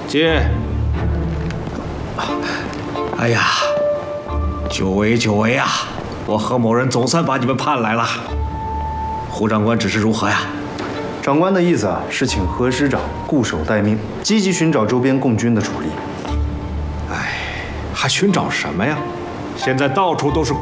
进。哎呀，久违啊！我和某人总算把你们盼来了。胡长官指示如何呀？ 长官的意思啊，是请何师长固守待命，积极寻找周边共军的主力。 哎，还寻找什么呀？现在到处都是